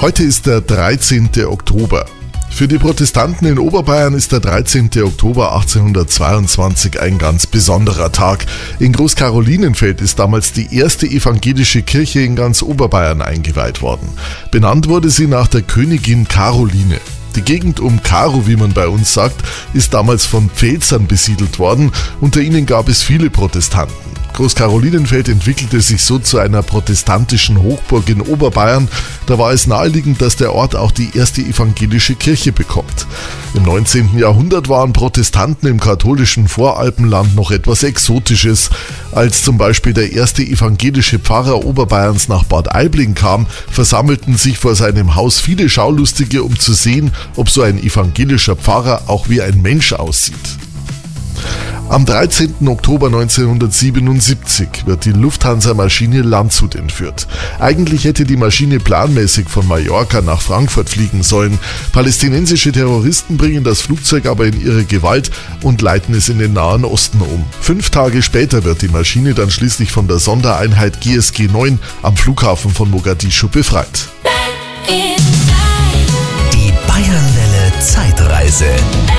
Heute ist der 13. Oktober. Für die Protestanten in Oberbayern ist der 13. Oktober 1822 ein ganz besonderer Tag. In Großkarolinenfeld ist damals die erste evangelische Kirche in ganz Oberbayern eingeweiht worden. Benannt wurde sie nach der Königin Caroline. Die Gegend um Karo, wie man bei uns sagt, ist damals von Pfälzern besiedelt worden. Unter ihnen gab es viele Protestanten. Großkarolinenfeld entwickelte sich so zu einer protestantischen Hochburg in Oberbayern. Da war es naheliegend, dass der Ort auch die erste evangelische Kirche bekommt. Im 19. Jahrhundert waren Protestanten im katholischen Voralpenland noch etwas Exotisches. Als zum Beispiel der erste evangelische Pfarrer Oberbayerns nach Bad Aibling kam, versammelten sich vor seinem Haus viele Schaulustige, um zu sehen, ob so ein evangelischer Pfarrer auch wie ein Mensch aussieht. Am 13. Oktober 1977 wird die Lufthansa-Maschine Landshut entführt. Eigentlich hätte die Maschine planmäßig von Mallorca nach Frankfurt fliegen sollen. Palästinensische Terroristen bringen das Flugzeug aber in ihre Gewalt und leiten es in den Nahen Osten um. 5 Tage später wird die Maschine dann schließlich von der Sondereinheit GSG 9 am Flughafen von Mogadischu befreit. Die Bayernwelle Zeitreise.